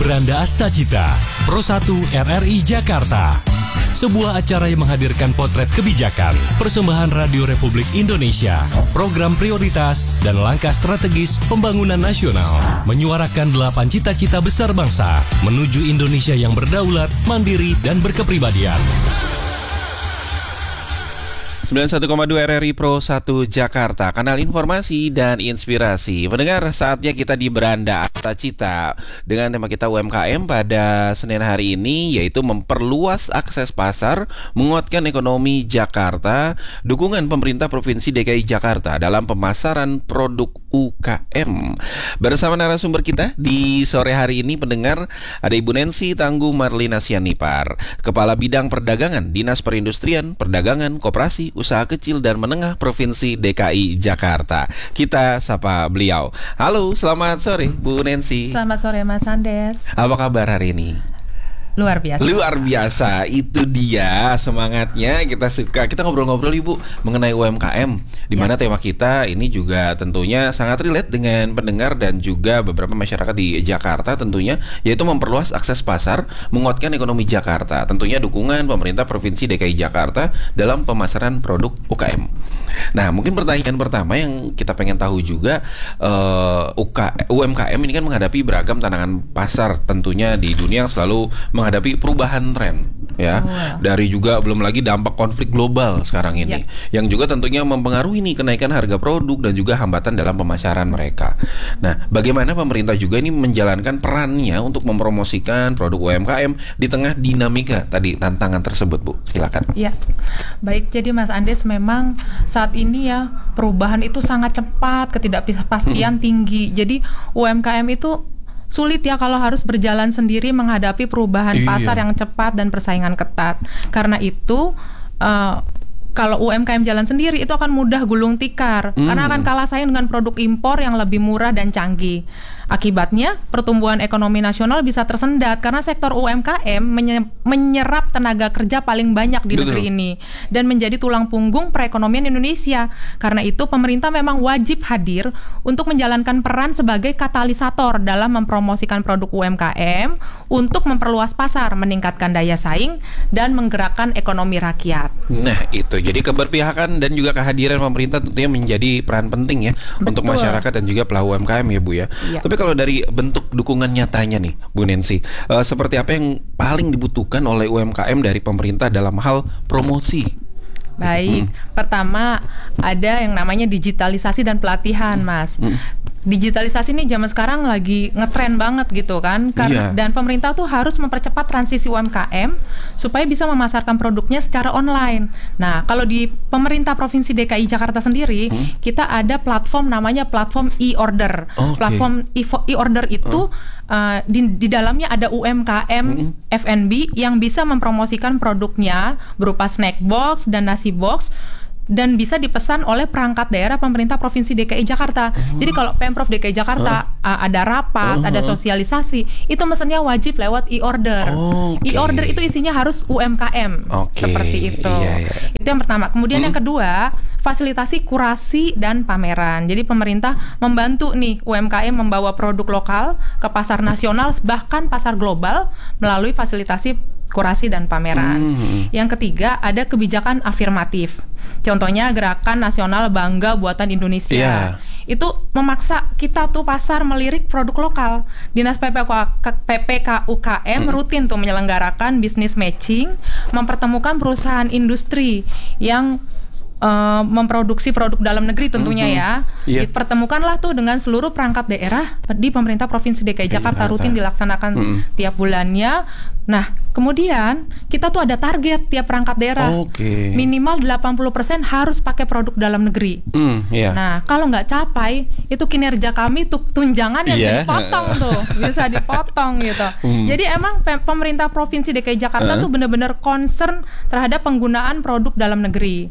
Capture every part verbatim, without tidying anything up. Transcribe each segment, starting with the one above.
Beranda Astacita, Pro satu R R I Jakarta. Sebuah acara yang menghadirkan potret kebijakan, persembahan Radio Republik Indonesia, program prioritas, dan langkah strategis pembangunan nasional. Menyuarakan delapan cita-cita besar bangsa menuju Indonesia yang berdaulat, mandiri, dan berkepribadian. sembilan puluh satu koma dua R R I Pro satu Jakarta, kanal informasi dan inspirasi. Mendengar saatnya kita di Beranda Astacita dengan tema kita U M K M pada Senin hari ini, yaitu memperluas akses pasar, menguatkan ekonomi Jakarta, dukungan pemerintah Provinsi D K I Jakarta dalam pemasaran produk U K M. Bersama narasumber kita di sore hari ini, pendengar, ada Ibu Nancy Tangguh Marlina Sianipar, Kepala Bidang Perdagangan Dinas Perindustrian, Perdagangan, Koperasi, Usaha Kecil dan Menengah Provinsi D K I Jakarta. Kita sapa beliau. Halo, selamat sore Bu Nancy. Selamat sore Mas Andes. Apa kabar hari ini? Luar biasa. Luar biasa, itu dia semangatnya. Kita suka, kita ngobrol-ngobrol Ibu mengenai U M K M, di mana ya. Tema kita ini juga tentunya sangat relate dengan pendengar dan juga beberapa masyarakat di Jakarta tentunya, yaitu memperluas akses pasar, menguatkan ekonomi Jakarta. Tentunya dukungan pemerintah Provinsi D K I Jakarta dalam pemasaran produk U K M. Nah, mungkin pertanyaan pertama yang kita pengen tahu juga, uh, U M K M ini kan menghadapi beragam tantangan pasar tentunya di dunia yang selalu menghadapi perubahan tren, ya, oh, wow. Dari juga belum lagi dampak konflik global sekarang ini, ya. Yang juga tentunya mempengaruhi nih kenaikan harga produk dan juga hambatan dalam pemasaran mereka. Nah, bagaimana pemerintah juga ini menjalankan perannya untuk mempromosikan produk U M K M di tengah dinamika tadi tantangan tersebut, Bu? Silakan. Ya, baik. Jadi Mas Andes, memang saat ini ya perubahan itu sangat cepat, ketidakpastian hmm. tinggi. Jadi U M K M itu sulit ya kalau harus berjalan sendiri menghadapi perubahan iya. pasar yang cepat dan persaingan ketat. Karena itu uh, kalau U M K M jalan sendiri itu akan mudah gulung tikar, mm. karena akan kalah saing dengan produk impor yang lebih murah dan canggih. Akibatnya pertumbuhan ekonomi nasional bisa tersendat karena sektor U M K M menye- menyerap tenaga kerja paling banyak di Betul. negeri ini dan menjadi tulang punggung perekonomian Indonesia. Karena itu pemerintah memang wajib hadir untuk menjalankan peran sebagai katalisator dalam mempromosikan produk U M K M untuk memperluas pasar, meningkatkan daya saing, dan menggerakkan ekonomi rakyat. Nah, itu. Jadi keberpihakan dan juga kehadiran pemerintah tentunya menjadi peran penting ya Betul. untuk masyarakat dan juga pelaku U M K M ya Bu ya. ya. Tapi kalau dari bentuk dukungan nyatanya nih Bu Nancy, uh, seperti apa yang paling dibutuhkan oleh U M K M dari pemerintah dalam hal promosi? Baik, hmm. pertama ada yang namanya digitalisasi dan pelatihan, Mas. Hmm. Digitalisasi ini zaman sekarang lagi ngetren banget gitu kan, Karena, yeah. dan pemerintah tuh harus mempercepat transisi U M K M supaya bisa memasarkan produknya secara online. Nah, kalau di pemerintah Provinsi D K I Jakarta sendiri, hmm? kita ada platform namanya platform e-order. Okay. Platform e-order itu oh. uh, di, di dalamnya ada U M K M hmm. F and B yang bisa mempromosikan produknya berupa snack box dan nasi box, dan bisa dipesan oleh perangkat daerah pemerintah Provinsi D K I Jakarta. Uh-huh. Jadi kalau Pemprov D K I Jakarta uh. Uh, ada rapat, uh-huh. ada sosialisasi, itu mesennya wajib lewat e-order. Oh, okay. E-order itu isinya harus U M K M, okay. seperti itu. Iya, iya. Itu yang pertama. Kemudian hmm. yang kedua, fasilitasi kurasi dan pameran. Jadi pemerintah membantu nih U M K M membawa produk lokal ke pasar nasional, bahkan pasar global melalui fasilitasi kurasi dan pameran. Hmm. Yang ketiga, ada kebijakan afirmatif. Contohnya Gerakan Nasional Bangga Buatan Indonesia. Yeah. Itu memaksa kita tuh pasar melirik produk lokal. Dinas P P K U K M hmm. rutin tuh menyelenggarakan business matching, mempertemukan perusahaan industri yang Uh, memproduksi produk dalam negeri tentunya mm-hmm. ya. Yeah. Dipertemukanlah tuh dengan seluruh perangkat daerah di pemerintah Provinsi D K I Jakarta, rutin dilaksanakan mm-hmm. tiap bulannya. Nah, kemudian kita tuh ada target tiap perangkat daerah. Okay. Minimal delapan puluh persen harus pakai produk dalam negeri. Mm, yeah. Nah, kalau nggak capai, itu kinerja kami tuh tunjangan yang yeah. dipotong tuh, bisa dipotong gitu. Mm. Jadi emang pe- pemerintah Provinsi D K I Jakarta uh. tuh benar-benar concern terhadap penggunaan produk dalam negeri.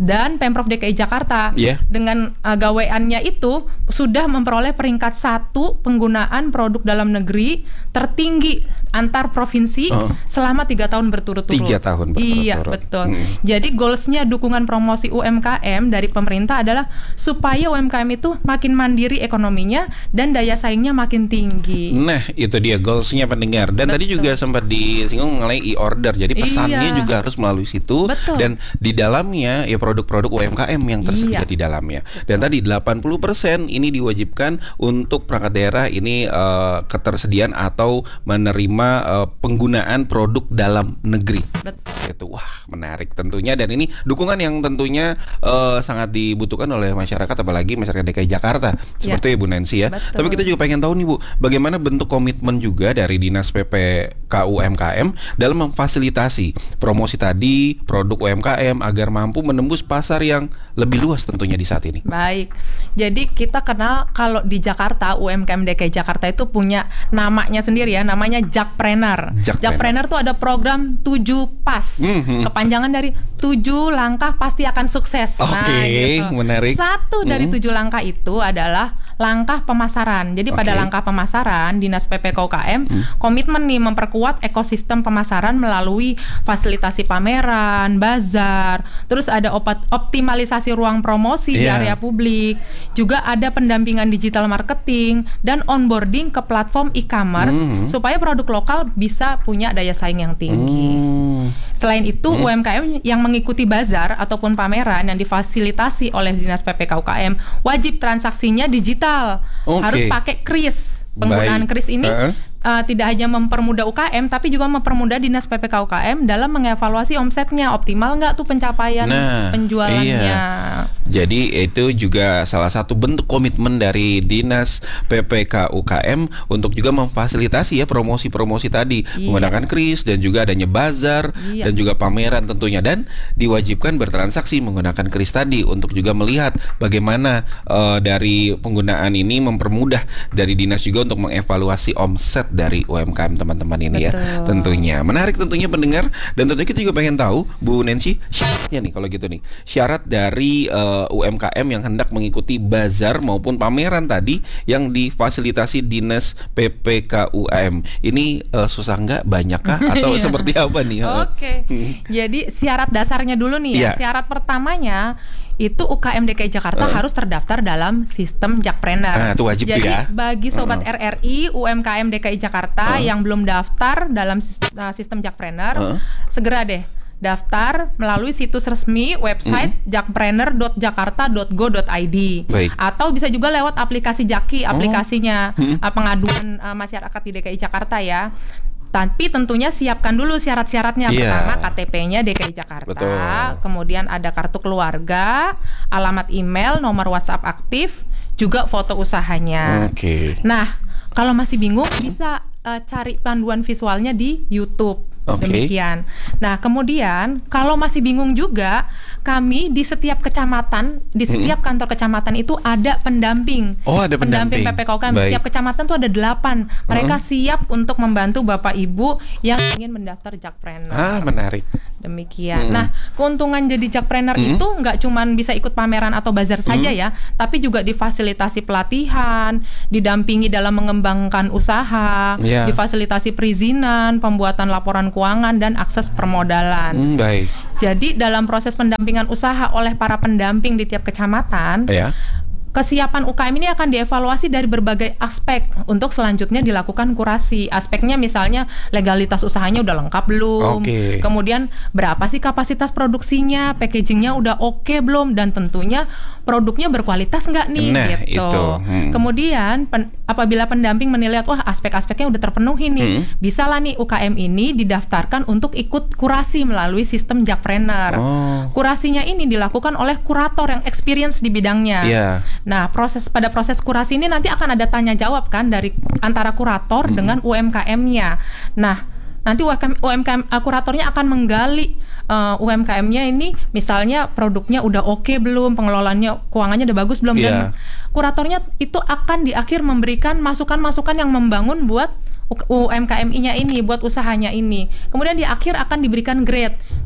dan Pemprov D K I Jakarta yeah. dengan uh, gaweannya itu sudah memperoleh peringkat satu penggunaan produk dalam negeri tertinggi antar provinsi uh. selama tiga tahun berturut-turut. Tiga tahun berturut-turut. Iya betul. Hmm. Jadi goalsnya dukungan promosi U M K M dari pemerintah adalah supaya U M K M itu makin mandiri ekonominya dan daya saingnya makin tinggi. Nah itu dia goalsnya pendengar. Dan betul. Tadi juga sempat disinggung mengenai e-order. Jadi pesannya iya. juga harus melalui situ. Betul. Dan di dalamnya ya produk-produk U M K M yang tersedia iya. di dalamnya. Dan tadi delapan puluh persen ini diwajibkan untuk perangkat daerah ini uh, ketersediaan atau menerima uh, penggunaan produk dalam negeri. Betul. Itu wah menarik tentunya, dan ini dukungan yang tentunya uh, sangat dibutuhkan oleh masyarakat, apalagi masyarakat D K I Jakarta. Seperti ya. Bu Nancy ya. Betul. Tapi kita juga pengen tahu nih Bu, bagaimana bentuk komitmen juga dari Dinas P P K U M K M dalam memfasilitasi promosi tadi produk U M K M agar mampu menembus pasar yang lebih luas tentunya di saat ini. Baik. Jadi kita kenal kalau di Jakarta U M K M D K I Jakarta itu punya namanya sendiri ya, namanya Jakpreneur. Jakpreneur tuh ada program tujuh pas. Mm-hmm. Kepanjangan dari tujuh langkah pasti akan sukses. Oke, okay, nah, gitu. Menarik. Satu dari mm-hmm. tujuh langkah itu adalah langkah pemasaran. Jadi okay. pada langkah pemasaran, Dinas P P K U K M mm. komitmen nih memperkuat ekosistem pemasaran melalui fasilitasi pameran, bazar, terus ada opat, optimalisasi ruang promosi yeah. di area publik, juga ada pendampingan digital marketing dan onboarding ke platform e-commerce mm. supaya produk lokal bisa punya daya saing yang tinggi. Mm. Selain itu, hmm. U M K M yang mengikuti bazar ataupun pameran yang difasilitasi oleh Dinas P P K U K M wajib transaksinya digital, okay. harus pakai kris. Penggunaan Baik. kris ini uh-huh. uh, tidak hanya mempermudah U K M, tapi juga mempermudah Dinas P P K U K M dalam mengevaluasi omsetnya, optimal nggak tuh pencapaian nah, penjualannya. Iya. Jadi itu juga salah satu bentuk komitmen dari Dinas P P K U K M untuk juga memfasilitasi ya promosi-promosi tadi, iya. menggunakan kris dan juga adanya bazar iya. dan juga pameran tentunya, dan diwajibkan bertransaksi menggunakan kris tadi untuk juga melihat bagaimana uh, dari penggunaan ini mempermudah dari dinas juga untuk mengevaluasi omset dari U M K M teman-teman ini. Betul. Ya tentunya menarik tentunya pendengar, dan tentunya kita juga pengen tahu Bu Nancy syaratnya nih kalau gitu nih, syarat dari uh, U M K M yang hendak mengikuti bazar maupun pameran tadi yang difasilitasi Dinas P P K U M ini uh, susah nggak, banyak kah atau seperti apa nih? Oke, okay. hmm. jadi syarat dasarnya dulu nih ya. Yeah. Syarat pertamanya itu U K M D K I Jakarta uh. harus terdaftar dalam sistem Jakpreneur. Ah, itu wajib Jadi ya. bagi sobat uh. R R I U M K M D K I Jakarta uh. yang belum daftar dalam sistem Jakpreneur, uh. segera deh daftar melalui situs resmi website mm. jakpreneur dot jakarta dot go dot i d. Baik. Atau bisa juga lewat aplikasi Jaki, aplikasinya oh. hmm. pengaduan uh, masyarakat di D K I Jakarta ya. Tapi tentunya siapkan dulu syarat-syaratnya. Yeah. Pertama K T P-nya D K I Jakarta. Betul. Kemudian ada kartu keluarga, alamat email, nomor WhatsApp aktif, juga foto usahanya. Oke. Okay. Nah, kalau masih bingung bisa uh, cari panduan visualnya di YouTube. Okay. Demikian. Nah, kemudian kalau masih bingung juga, kami di setiap kecamatan, di setiap hmm. kantor kecamatan itu ada pendamping. Oh, ada pendamping. Pendamping P P K U K M. Setiap kecamatan tuh ada delapan. Mereka uh-huh. siap untuk membantu Bapak Ibu yang ingin mendaftar Jakpreneur. Ah, menarik. Demikian. Hmm. Nah, keuntungan jadi Jakpreneur hmm. itu nggak cuman bisa ikut pameran atau bazar hmm. saja ya, tapi juga difasilitasi pelatihan, didampingi dalam mengembangkan usaha, yeah. difasilitasi perizinan, pembuatan laporan keuangan dan akses permodalan. Hmm, baik. Jadi dalam proses pendampingan usaha oleh para pendamping di tiap kecamatan, ya. Kesiapan U K M ini akan dievaluasi dari berbagai aspek untuk selanjutnya dilakukan kurasi. Aspeknya misalnya legalitas usahanya udah lengkap belum, okay. kemudian berapa sih kapasitas produksinya, packagingnya udah oke okay belum, dan tentunya produknya berkualitas nggak nih, nah, gitu. Itu. Hmm. Kemudian pen, apabila pendamping menilai wah aspek-aspeknya udah terpenuhi nih, hmm. bisa lah nih U K M ini didaftarkan untuk ikut kurasi melalui sistem Jakpreneur. Oh. Kurasinya ini dilakukan oleh kurator yang experience di bidangnya. Yeah. Nah, proses pada proses kurasi ini nanti akan ada tanya jawab kan dari antara kurator hmm. dengan U M K M-nya. Nah, nanti U M K M kuratornya akan menggali uh, U M K M-nya ini, misalnya produknya udah oke okay belum, pengelolaannya, keuangannya udah bagus belum, yeah. dan kuratornya itu akan di akhir memberikan masukan-masukan yang membangun buat U M K M I-nya ini, buat usahanya ini. Kemudian di akhir akan diberikan grade.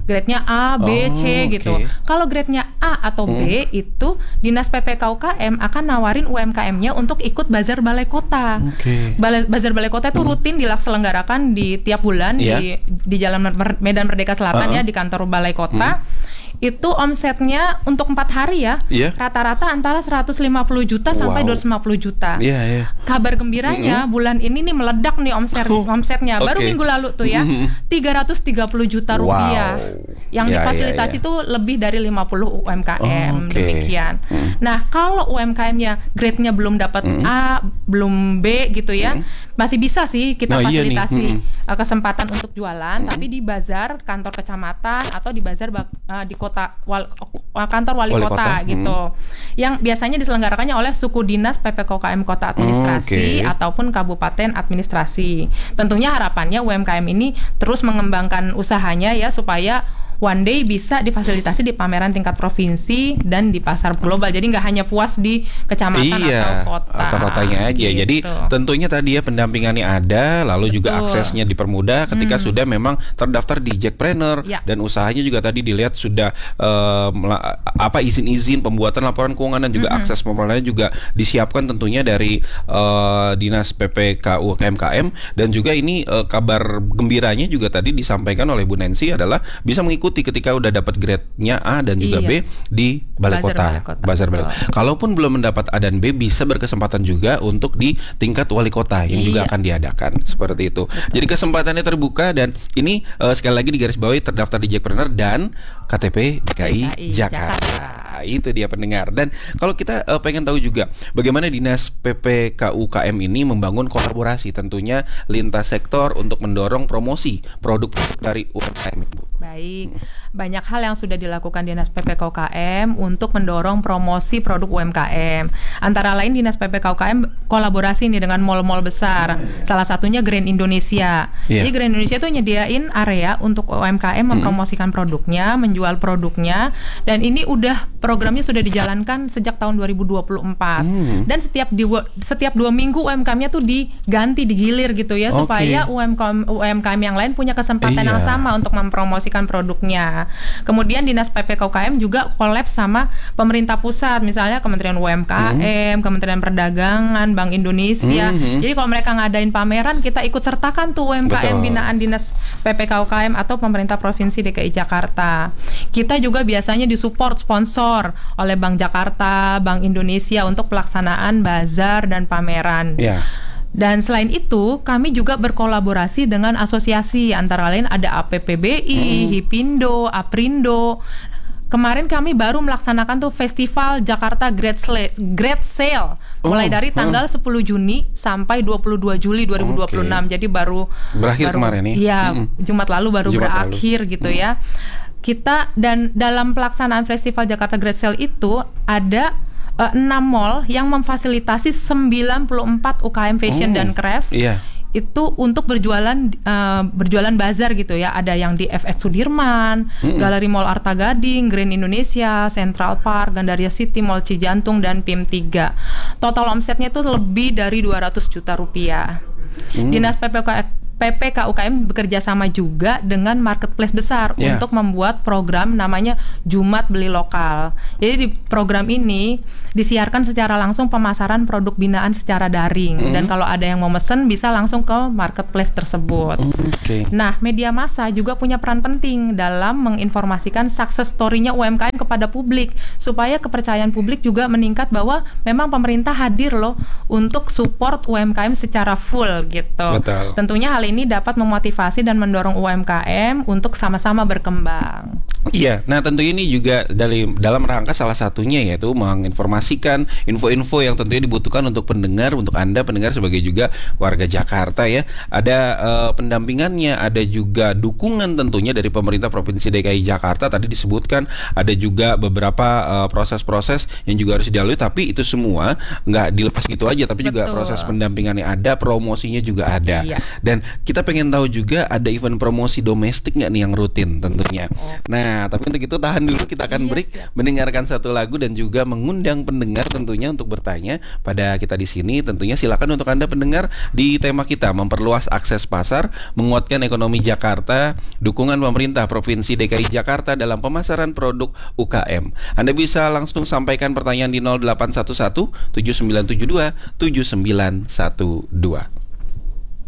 grade-nya A, B, Oh, C okay. gitu. Kalau grade-nya A atau B Hmm. itu Dinas P P K U K M akan nawarin U M K M-nya untuk ikut bazar balai kota. Okay. Bala- Bazar balai kota itu rutin diselenggarakan di tiap bulan Yeah. di di Jalan Mer- Medan Merdeka Selatan Uh-uh. ya, di kantor balai kota. Itu omsetnya untuk empat hari ya, Iya. rata-rata antara seratus lima puluh juta sampai Wow. dua ratus lima puluh juta. Iya, iya. Kabar gembiranya bulan ini nih meledak nih omset Oh, omsetnya. Baru oke. minggu lalu tuh ya, Mhm. tiga ratus tiga puluh juta rupiah. Wow. Yang Ya, difasilitasi ya, ya. itu lebih dari lima puluh U M K M, Oh, oke. demikian. Hmm. Nah, kalau U M K M-nya grade-nya belum dapat A, belum B gitu ya, masih bisa sih kita Nah, iya nih. fasilitasi Hmm. uh, kesempatan untuk jualan, tapi di bazar kantor kecamatan atau di bazar bak- uh, di kota wal- uh, kantor wali, Wali kota, kota, gitu. Yang biasanya diselenggarakannya oleh suku dinas P P K U K M Kota Administrasi Oke. ataupun Kabupaten Administrasi. Tentunya harapannya U M K M ini terus mengembangkan usahanya ya, supaya one day bisa difasilitasi di pameran tingkat provinsi dan di pasar global. Jadi nggak hanya puas di kecamatan Iya, atau kota. atau kotanya aja. Gitu. Jadi tentunya tadi ya pendampingannya ada, lalu juga Betul. aksesnya dipermudah ketika sudah memang terdaftar di Jackpreneur Ya. dan usahanya juga tadi dilihat sudah eh, mela- apa izin-izin pembuatan laporan keuangan dan juga akses pemrolehannya juga disiapkan tentunya dari eh, Dinas P P K U K M K M, dan juga ini eh, kabar gembiranya juga tadi disampaikan oleh Bu Nancy adalah bisa mengikuti ketika udah dapat grade-nya A dan juga Iya. B di Balai Bazar Kota. Balai Kota, Bazar Balai betul. Kalaupun belum mendapat A dan B, bisa berkesempatan juga untuk di tingkat wali kota yang juga Iya. akan diadakan seperti itu. Jadi kesempatannya terbuka, dan ini eh, sekali lagi digarisbawahi terdaftar di Jackpreneur dan K T P D K I D K I Jakarta. Jakarta. Itu dia pendengar. Dan kalau kita eh, pengen tahu juga bagaimana Dinas P P K U K M ini membangun kolaborasi tentunya lintas sektor untuk mendorong promosi produk dari U M K M, Bu. Baik, banyak hal yang sudah dilakukan Dinas P P K U K M untuk mendorong promosi produk U M K M. Antara lain Dinas P P K U K M kolaborasi nih dengan mall-mall besar. Salah satunya Grand Indonesia. Iya. Jadi Grand Indonesia itu nyediain area untuk U M K M mempromosikan produknya, menjual produknya, dan ini udah programnya sudah dijalankan sejak tahun dua ribu dua puluh empat. Hmm. Dan setiap di, setiap dua minggu U M K M-nya tuh diganti, digilir gitu ya, Oke. supaya U M K M U M K M yang lain punya kesempatan Iya. yang sama untuk mempromosikan produknya. Kemudian Dinas P P K U K M juga collab sama pemerintah pusat, misalnya Kementerian U M K M, Kementerian Perdagangan, Bank Indonesia. Mhm. Jadi kalau mereka ngadain pameran, kita ikut sertakan tuh U M K M Betul. binaan Dinas P P K U K M atau pemerintah Provinsi D K I Jakarta. Kita juga biasanya disupport sponsor oleh Bank Jakarta, Bank Indonesia untuk pelaksanaan bazar dan pameran. Ya. Dan selain itu, kami juga berkolaborasi dengan asosiasi, antara lain ada A P P B I, Hipindo, Aprindo. Kemarin kami baru melaksanakan tuh Festival Jakarta Great Sale, Great Sale mulai Oh, dari tanggal sepuluh Juni sampai dua puluh dua Juli dua ribu dua puluh enam. Oke. Jadi baru Berakhir baru- kemarin nih. Iya, Mm-mm. Jumat lalu baru Jumat berakhir gitu ya. Kita dan dalam pelaksanaan Festival Jakarta Great Sale itu ada uh, enam mall yang memfasilitasi sembilan puluh empat U K M fashion Oh, dan craft. iya. Itu untuk berjualan uh, berjualan bazar gitu ya. Ada yang di F X Sudirman, Mm-mm. Galeri Mall Arta Gading, Grand Indonesia, Central Park, Gandaria City, Mall Cijantung, dan P I M tiga. Total omsetnya itu lebih dari dua ratus juta rupiah. Mm. Dinas P P K P P K U K M bekerja sama juga dengan marketplace besar Yeah. untuk membuat program namanya Jumat Beli Lokal. Jadi di program ini disiarkan secara langsung pemasaran produk binaan secara daring, dan kalau ada yang mau mesen bisa langsung ke marketplace tersebut. Oke. Nah, media massa juga punya peran penting dalam menginformasikan success story-nya U M K M kepada publik, supaya kepercayaan publik juga meningkat bahwa memang pemerintah hadir loh untuk support U M K M secara full gitu. Betul. Tentunya hal ini dapat memotivasi dan mendorong U M K M untuk sama-sama berkembang. Iya, nah tentu ini juga dari dalam rangka salah satunya yaitu menginformasikan info-info yang tentunya dibutuhkan untuk pendengar, untuk Anda pendengar sebagai juga warga Jakarta ya. Ada eh, pendampingannya, ada juga dukungan tentunya dari pemerintah Provinsi D K I Jakarta. Tadi disebutkan ada juga beberapa eh, proses-proses yang juga harus dilalui, tapi itu semua nggak dilepas gitu aja, tapi juga Betul. proses pendampingannya ada, promosinya juga ada. Iya. Dan kita pengen tahu juga ada event promosi domestik nggak nih yang rutin tentunya. Nah, Nah, tapi untuk itu tahan dulu, kita akan break, yes, mendengarkan satu lagu dan juga mengundang pendengar tentunya untuk bertanya pada kita di sini. Tentunya silakan untuk Anda pendengar di tema kita, memperluas akses pasar, menguatkan ekonomi Jakarta, dukungan pemerintah Provinsi D K I Jakarta dalam pemasaran produk U K M. Anda bisa langsung sampaikan pertanyaan di nol delapan satu satu tujuh sembilan tujuh dua tujuh sembilan satu dua.